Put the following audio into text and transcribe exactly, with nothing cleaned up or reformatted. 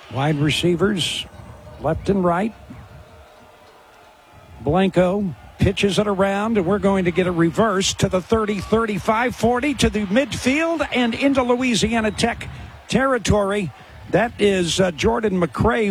Wide receivers, left and right. Blanco pitches it around, and we're going to get a reverse to the thirty, thirty-five, forty, to the midfield and into Louisiana Tech territory. That is uh, Jordan McCray.